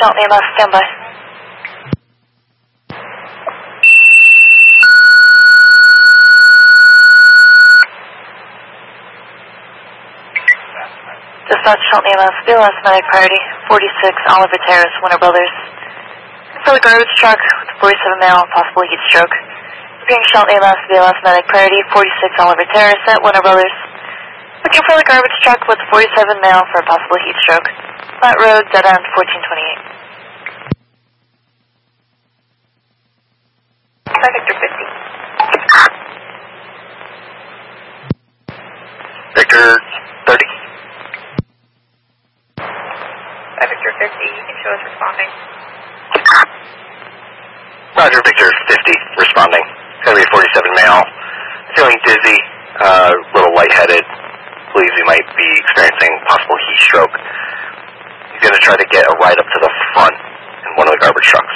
Shelton EMS, standby. Dispatch Shelton EMS, BLS medic priority, 46 Oliver Terrace, Winter Brothers. For the garbage truck with 47 male, possible heat stroke. Repeating Shelton EMS, BLS medic priority, 46 Oliver Terrace at Winter Brothers. Looking for the garbage truck with 47 male for a possible heat stroke. Flat road, dead end, 1428. By Victor 50. Victor 30. By Victor 50, you can show us responding. Roger, Victor 50, responding. Gonna be 47 male. Feeling dizzy, little lightheaded. Believes he might be experiencing possible heat stroke. He's gonna try to get a ride up to the front in one of the garbage trucks.